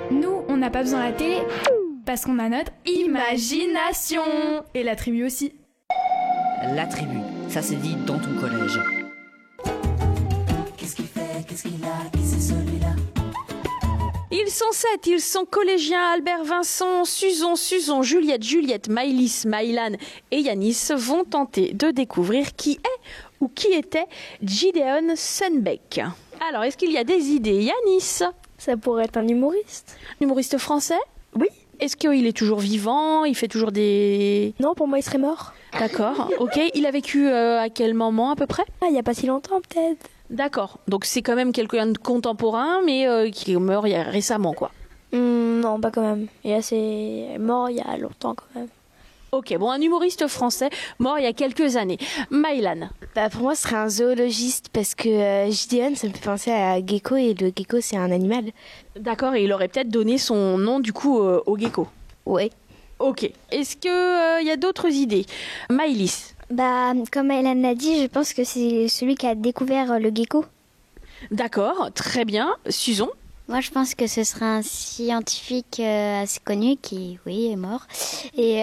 Nous, on n'a pas besoin de la télé parce qu'on a notre imagination. Et la tribu aussi. La tribu, ça se dit dans ton collège. Qu'est-ce qu'il fait? Qu'est-ce qu'il a? Qui c'est celui-là? Ils sont 7, ils sont collégiens. Albert, Vincent, Susan, Juliette, Maëlys, Maïlan et Yanis vont tenter de découvrir qui est ou qui était Gideon Sunbeck. Alors, est-ce qu'il y a des idées, Yanis? Ça pourrait être un humoriste. Un humoriste français? Oui. Est-ce qu'il est toujours vivant? Il fait toujours des... Non, pour moi, il serait mort. D'accord, ok. Il a vécu à quel moment à peu près? Ah, il n'y a pas si longtemps, peut-être. D'accord, donc c'est quand même quelqu'un de contemporain, mais qui est mort il y a récemment, quoi. Non, pas quand même. Il est mort il y a longtemps, quand même. Ok, bon, un humoriste français mort il y a quelques années. Maïlan? Pour moi, ce serait un zoologiste parce que Gideon, ça me fait penser à gecko et le gecko, c'est un animal. D'accord, et il aurait peut-être donné son nom du coup au gecko. Ouais. Ok, est-ce qu'il y a d'autres idées? Maëlys? Comme Hélène l'a dit, je pense que c'est celui qui a découvert le gecko. D'accord, très bien. Susan? Moi, je pense que ce serait un scientifique assez connu qui, oui, est mort et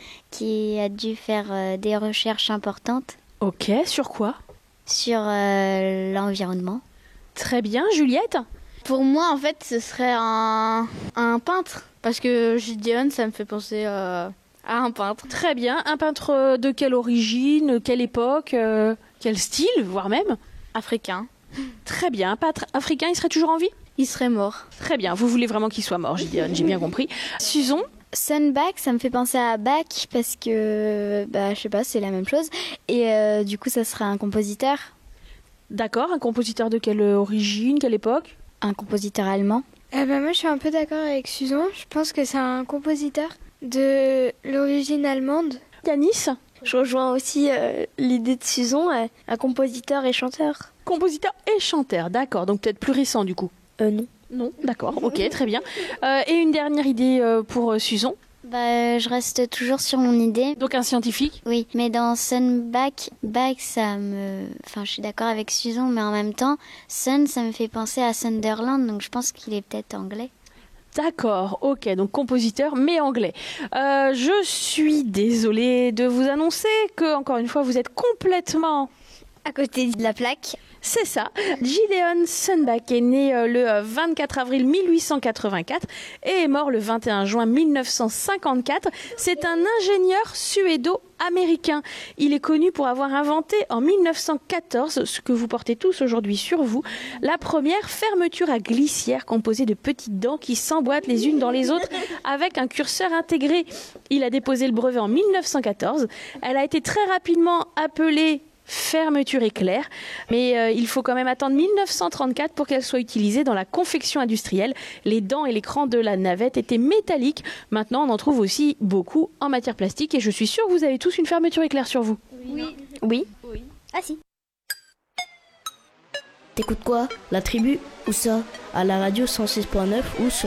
qui a dû faire des recherches importantes. Ok, sur quoi? Sur l'environnement. Très bien, Juliette? Pour moi, en fait, ce serait un peintre. Parce que Gideon, ça me fait penser à un peintre. Très bien. Un peintre de quelle origine, quelle époque, quel style, voire même? Africain. Très bien. Un peintre africain, il serait toujours en vie? Il serait mort. Très bien. Vous voulez vraiment qu'il soit mort, Gideon, j'ai bien compris. Susan? Sunback, ça me fait penser à Bach parce que, je sais pas, c'est la même chose. Et du coup, ça serait un compositeur. D'accord. Un compositeur de quelle origine, quelle époque? Un compositeur allemand. Moi, je suis un peu d'accord avec Susan. Je pense que c'est un compositeur de l'origine allemande. Yanis? Je rejoins aussi l'idée de Susan, un compositeur et chanteur. Compositeur et chanteur, d'accord. Donc peut-être plus récent du coup. Non. Non, d'accord, ok, très bien. Et une dernière idée pour Susan? Je reste toujours sur mon idée. Donc un scientifique? Oui, mais dans Sunback, je suis d'accord avec Susan, mais en même temps, Sun, ça me fait penser à Sunderland, donc je pense qu'il est peut-être anglais. D'accord, ok, donc compositeur mais anglais. Je suis désolée de vous annoncer que, encore une fois, vous êtes complètement à côté de la plaque. C'est ça. Gideon Sunback est né le 24 avril 1884 et est mort le 21 juin 1954. C'est un ingénieur suédo-américain. Il est connu pour avoir inventé en 1914, ce que vous portez tous aujourd'hui sur vous, la première fermeture à glissière composée de petites dents qui s'emboîtent les unes dans les autres avec un curseur intégré. Il a déposé le brevet en 1914. Elle a été très rapidement appelée fermeture éclair, mais il faut quand même attendre 1934 pour qu'elle soit utilisée dans la confection industrielle. Les dents et l'écran de la navette étaient métalliques. Maintenant, on en trouve aussi beaucoup en matière plastique et je suis sûre que vous avez tous une fermeture éclair sur vous. Oui. Ah si. T'écoutes quoi? La tribu? Où ça? À la radio 106.9 ou sur